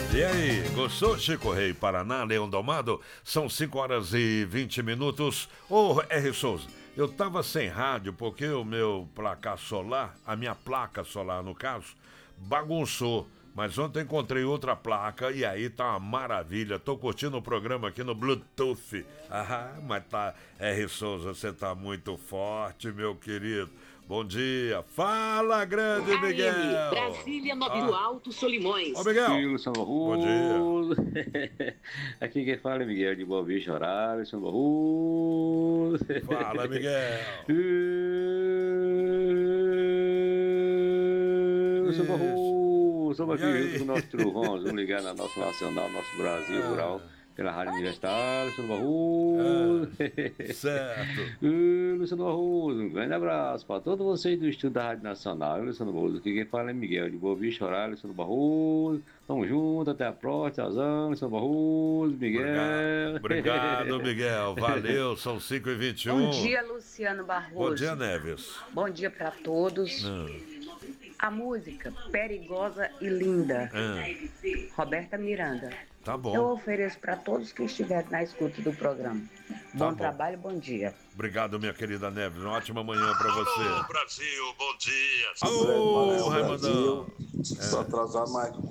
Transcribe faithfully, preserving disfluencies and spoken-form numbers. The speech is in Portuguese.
E aí, gostou? Chico Rei, Paraná, Leão Domado? São cinco horas e vinte minutos. Ô, R. Souza, eu tava sem rádio porque o meu placar solar, a minha placa solar no caso, bagunçou. Mas ontem encontrei outra placa e aí tá uma maravilha. Tô curtindo o programa aqui no Bluetooth. Ah, mas tá, R. Souza, você tá muito forte, meu querido. Bom dia. Fala, grande Miguel. A M, Brasília, Nove do Alto, Solimões. Ô, Miguel. Filho, São Bom dia. Aqui quem fala é Miguel de Boa Vista, Horário, São Barroso. Fala, Miguel. São Barroso. Estamos aqui E aí? junto com o nosso Trovão. Vamos ligar na nossa nacional, nosso Brasil Ah. Rural, pela Rádio Universitária, São Barroso. Ah, certo. Oi, Luciano Barroso, um grande abraço para todos vocês do Estúdio da Rádio Nacional. Eu, Luciano Barroso, aqui quem fala é Miguel de Boa Vista, Horário, Luciano Barroso. Tamo junto, até a próxima, tchauzinho, Luciano Barroso, Miguel. Obrigado, obrigado, Miguel. Valeu, são cinco e vinte e um. Bom dia, Luciano Barroso. Bom dia, Neves. Bom dia para todos. Ah, A música Perigosa e Linda, ah, Roberta Miranda. tá Eu bom. ofereço para todos que estiverem na escuta do programa. Bom, bom. trabalho, bom dia. Obrigado, minha querida Neves. Uma ótima manhã pra você. Alô, Brasil, bom dia. Ô, Brasil. Raimundão. Só atrasar mais